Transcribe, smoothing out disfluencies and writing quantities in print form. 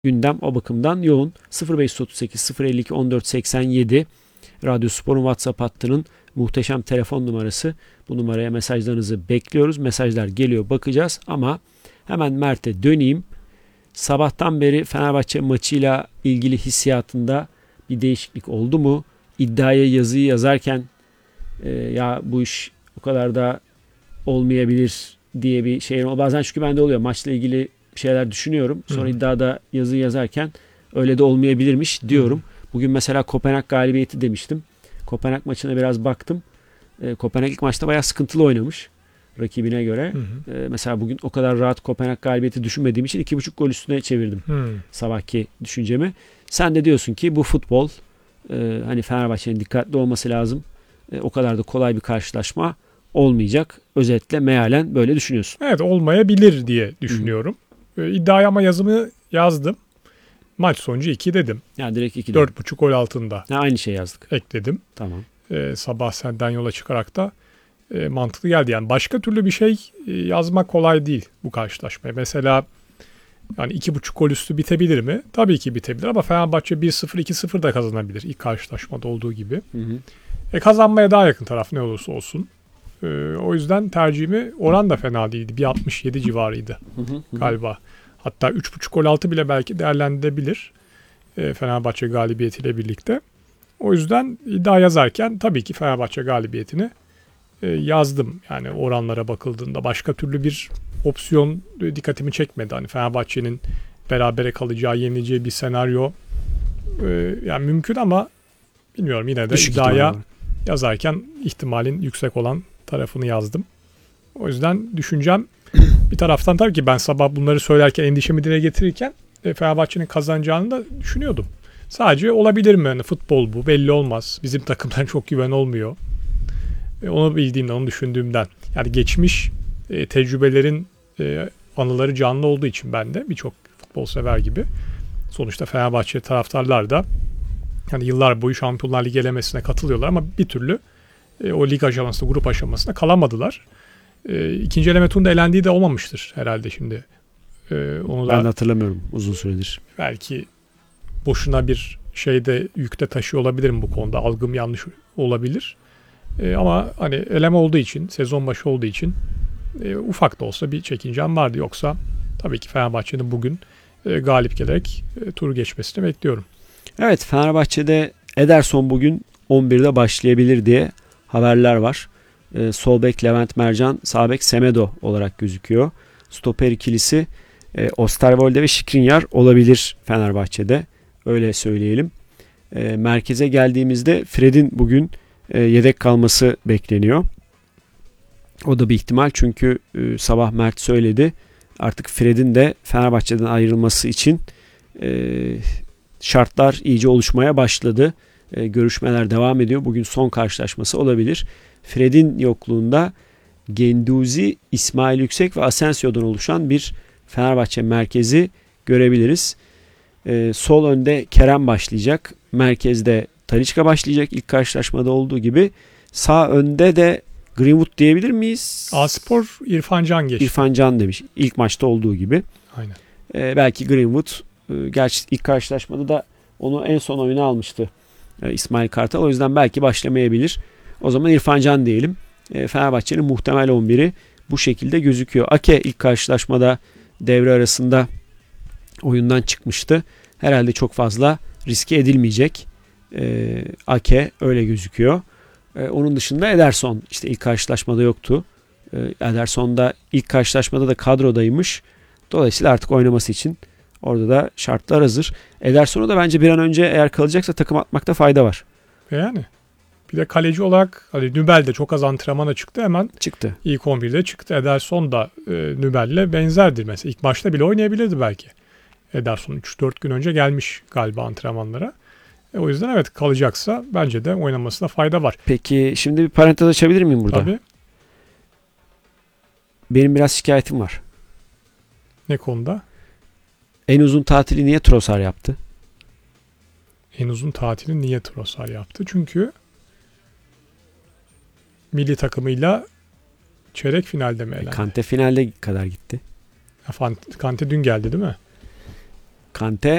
gündem o bakımdan yoğun. 0538 052 1487 Radyo Spor'un WhatsApp hattının muhteşem telefon numarası. Bu numaraya mesajlarınızı bekliyoruz. Mesajlar geliyor, bakacağız ama hemen Mert'e döneyim. Sabahtan beri Fenerbahçe maçıyla ilgili hissiyatında bir değişiklik oldu mu? İddiaya yazıyı yazarken ya bu iş o kadar da olmayabilir diye bir şey. Bazen çünkü bende oluyor. Maçla ilgili şeyler düşünüyorum. Sonra iddiada yazıyı yazarken öyle de olmayabilirmiş diyorum. Bugün mesela Kopenhag galibiyeti demiştim. Kopenhag maçına biraz baktım. Kopenhag ilk maçta bayağı sıkıntılı oynamış rakibine göre. Mesela bugün o kadar rahat Kopenhag galibiyeti düşünmediğim için 2,5 gol üstüne çevirdim sabahki düşüncemi. Sen de diyorsun ki bu futbol, hani Fenerbahçe'nin dikkatli olması lazım. O kadar da kolay bir karşılaşma olmayacak. Özetle mealen böyle düşünüyorsun. Evet, olmayabilir diye düşünüyorum. İddiaya ama yazımı yazdım. Maç sonucu 2 dedim. Yani direkt 2 dedim. 4,5 gol altında. Aynı şey yazdık. Ekledim. Tamam. Sabah senden yola çıkarak da mantıklı geldi. Yani başka türlü bir şey yazmak kolay değil bu karşılaşmaya. Mesela yani 2,5 gol üstü bitebilir mi? Tabii ki bitebilir ama Fenerbahçe 1-0, 2-0 da kazanabilir ilk karşılaşmada olduğu gibi. Kazanmaya daha yakın taraf ne olursa olsun. O yüzden tercihimi, oran da fena değildi. 1.67 civarıydı galiba. Hatta 3,5 gol altı bile belki değerlendirilebilir Fenerbahçe galibiyetiyle birlikte. O yüzden iddia yazarken tabii ki Fenerbahçe galibiyetini yazdım. Yani oranlara bakıldığında başka türlü bir opsiyon dikkatimi çekmedi. Hani Fenerbahçe'nin berabere kalacağı, yenileceği bir senaryo yani mümkün ama bilmiyorum, yine de düşük iddiaya yazarken ihtimalin yüksek olan tarafını yazdım. O yüzden düşüncem bir taraftan, tabii ki ben sabah bunları söylerken, endişemi dile getirirken Fenerbahçe'nin kazanacağını da düşünüyordum. Sadece olabilir mi? Yani futbol bu, belli olmaz. Bizim takımdan çok güven olmuyor. Onu bildiğimden, onu düşündüğümden. Yani geçmiş tecrübelerin anıları canlı olduğu için ben de birçok futbol sever gibi. Sonuçta Fenerbahçe taraftarlar da yani yıllar boyu Şampiyonlar Ligi elemesine katılıyorlar ama bir türlü o lig aşamasında, grup aşamasında kalamadılar. İkinci eleme turunda elendiği de olmamıştır herhalde şimdi. Onu ben de hatırlamıyorum uzun süredir. Belki boşuna bir şeyde, yükte taşıyor olabilirim bu konuda. Algım yanlış olabilir. Ama hani eleme olduğu için, sezon başı olduğu için ufak da olsa bir çekincem vardı. Yoksa tabii ki Fenerbahçe'nin bugün galip gelerek turu geçmesini bekliyorum. Evet, Fenerbahçe'de Ederson bugün 11'de başlayabilir diye haberler var. Sol bek Levent Mercan, sağ bek Semedo olarak gözüküyor. Stoper ikilisi Osterwolde ve Skriniar olabilir Fenerbahçe'de. Öyle söyleyelim. Merkeze geldiğimizde Fred'in bugün yedek kalması bekleniyor. O da bir ihtimal çünkü sabah Mert söyledi. Artık Fred'in de Fenerbahçe'den ayrılması için şartlar iyice oluşmaya başladı. Görüşmeler devam ediyor. Bugün son karşılaşması olabilir. Fred'in yokluğunda Genduzi, İsmail Yüksek ve Asensio'dan oluşan bir Fenerbahçe merkezi görebiliriz. Sol önde Kerem başlayacak. Merkezde Talisca başlayacak ilk karşılaşmada olduğu gibi. Sağ önde de Greenwood diyebilir miyiz? Aspor İrfan Can geçti. İrfan Can demiş. İlk maçta olduğu gibi. Aynen. Belki Greenwood, gerçi ilk karşılaşmada da onu en son oyuna almıştı İsmail Kartal. O yüzden belki başlamayabilir. O zaman İrfan Can diyelim. Fenerbahçe'nin muhtemel 11'i bu şekilde gözüküyor. Ake ilk karşılaşmada devre arasında oyundan çıkmıştı. Herhalde çok fazla riske edilmeyecek. Ake öyle gözüküyor. Onun dışında Ederson işte ilk karşılaşmada yoktu. Ederson da ilk karşılaşmada da kadrodaymış. Dolayısıyla artık oynaması için orada da şartlar hazır. Ederson'u da bence bir an önce eğer kalacaksa takım atmakta fayda var. Yani bir de kaleci olarak hani Nübel de çok az antrenmana çıktı, hemen çıktı. İlk 11'de çıktı. Ederson da Nübel'le benzerdir mesela. İlk maçta bile oynayabilirdi belki. Ederson 3-4 gün önce gelmiş galiba antrenmanlara. O yüzden evet, kalacaksa bence de oynamasına fayda var. Peki şimdi bir parantez açabilir miyim burada? Tabii. Benim biraz şikayetim var. Ne konuda? En uzun tatili niye Trossard yaptı? En uzun tatili niye Trossard yaptı? Çünkü milli takımıyla çeyrek finalde mi elendi? Kante finalde kadar gitti. Kante dün geldi değil mi? Kante